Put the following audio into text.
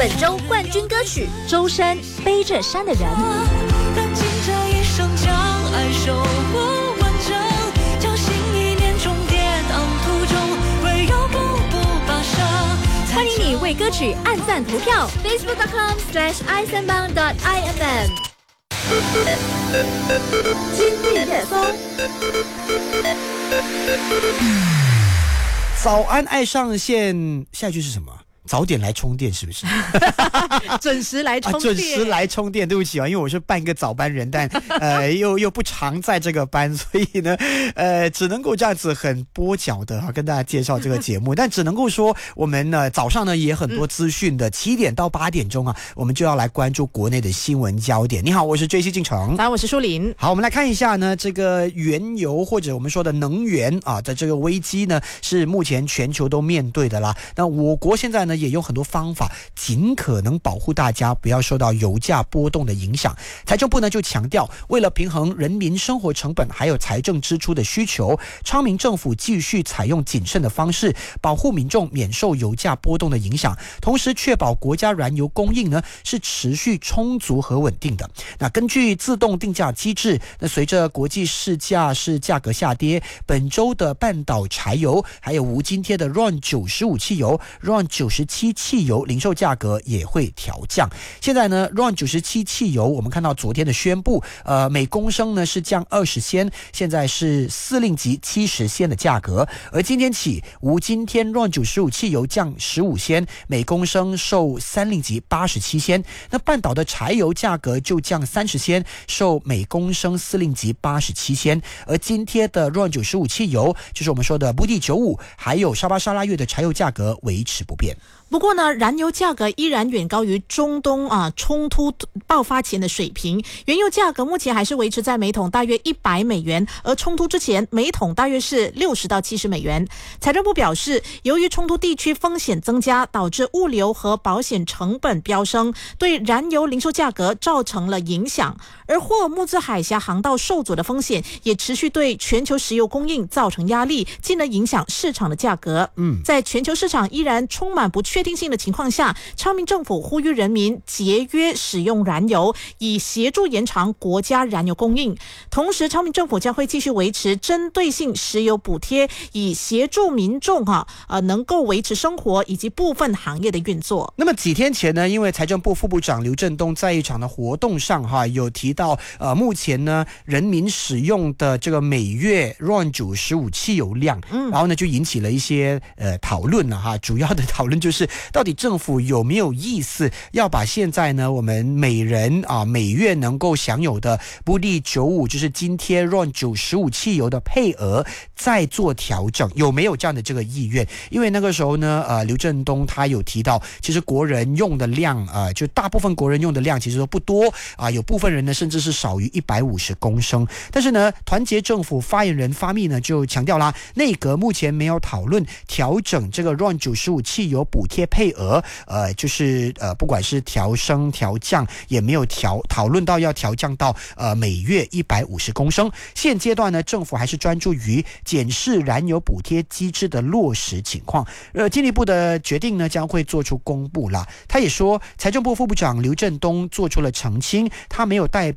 本周冠军歌曲《周深背着山的人》。 但尽这一生将爱守护完整，将心意念中跌宕途中，唯有步步跋涉。 欢迎你为歌曲按赞投票 facebook.com/isanbang.ifm。今日乐风。 早安爱上线，下一句是什么？早点来充电，是不是？ 准时来充电， 准时来充电。对不起啊，因为我是半个早班人，但又不常在这个班，所以呢，只能够这样子很跛脚的跟大家介绍这个节目。但只能够说，我们呢早上呢也很多资讯的，7点到8点钟啊，我们就要来关注国内的新闻焦点。你好，我是JC进城， 我是舒琳。 好，我们来看一下呢，这个原油或者我们说的能源啊的这个危机呢，是目前全球都面对的啦。那我国现在呢也有很多方法，尽可能保护大家不要受到油价波动的影响。财政部呢就强调，为了平衡人民生活成本还有财政支出的需求，昌明政府继续采用谨慎的方式，保护民众免受油价波动的影响，同时确保国家燃油供应呢是持续充足和稳定的。那根据自动定价机制，那随着国际市价价格下跌，本周的半岛柴油还有无津贴的 RON95 汽油、RON97 汽油零售价格也会调降。现在呢 RON97 汽油我们看到昨天的宣布，每公升呢是降20仙，现在是4令吉70仙的价格。而今天起，无津贴 RON95 汽油降15仙，每公升售3令吉87仙。那半岛的柴油价格就降30仙，售每公升4令吉87仙。而津贴的 RON95 汽油，就是我们说的布地95，还有沙巴沙拉越的柴油价格维持不变。 不过呢，燃油价格依然远高于中东冲突爆发前的水平。原油价格目前还是维持在每桶大约100美元，而冲突之前每桶大约是60到70美元。财政部表示，由于冲突地区风险增加，导致物流和保险成本飙升，对燃油零售价格造成了影响。而霍尔木兹海峡航道受阻的风险也持续对全球石油供应造成压力，进而影响市场的价格。在全球市场依然充满不确定性的情况下，昌明政府呼吁人民节约使用燃油，以协助延长国家燃油供应。同时，昌明政府将会继续维持针对性石油补贴，以协助民众能够维持生活以及部分行业的运作。 那么几天前呢，因为财政部副部长刘振东在一场的活动上有提到，目前呢人民使用的这个每月 RON95 汽油量，然后呢就引起了一些讨论了主要的讨论就是到底政府有没有意思要把现在呢我们每人每月能够享有的布地95就是津贴 RON95 汽油的配额再做调整，有没有这样的这个意愿？因为那个时候呢刘振东他有提到，其实国人用的量就大部分国人用的量其实都不多有部分人呢甚至是少于150公升。但是呢团结政府发言人发密呢就强调啦，内阁目前没有讨论调整这个 RON95 汽油补贴配额，就是不管是调升调降也没有讨论到要调降到每月150公升。现阶段呢政府还是专注于检视燃油补贴机制的落实情况，经济部的决定呢将会做出公布啦。他也说，财政部副部长刘振东做出了澄清，他没有代表